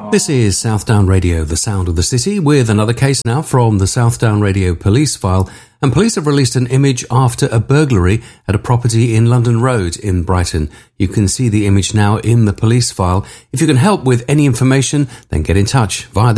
This is Southdown Radio, the sound of the city, with another case now from the Southdown Radio police file. And police have released an image after a burglary at a property in London Road in Brighton. You can see the image now in the police file. If you can help with any information, then get in touch via the